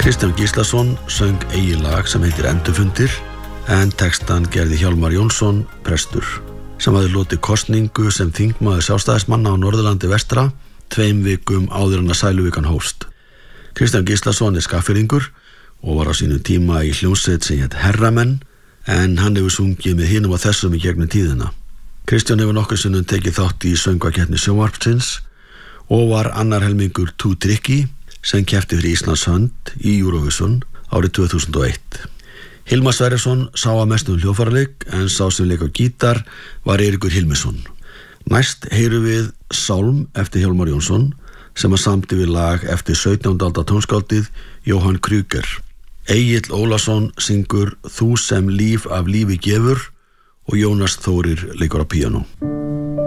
Kristján Gíslason söng eigið lag sem heitir Endurfundir en textan gerði Hjálmar Jónsson, prestur, sem hafði hlotið kosningu sem þingmaður Sjálfstæðismanna á Norðurlandi vestra 2 vikum áður en að Sæluvíkan hófst. Kristján Gíslason Skagfirðingur og var á sínum tíma í hljómsveit sem hét Herramenn, en hann hefur sungið með hinum og þessum í gegnum tíðina. Kristján hefur nokkur sinnum tekið þátt í söngvakeppni sjónvarpsins og var annar helmingur Too Tricky sem keppti fyrir Íslands hönd í Eurovision árið 2001. Hilmar Sverrisson sá að mestu hljóðfæraleik en sá sem leik á gítar var Eiríkur Hilmisson. Næst heyrum við Sálm eftir Hjálmar Jónsson sem að samdi við lag eftir 17. aldar tónskáldið Jóhann Krüger. Egill Ólason syngur Þú sem líf af lífi gefur og Jónas Þórir leikur á píanó.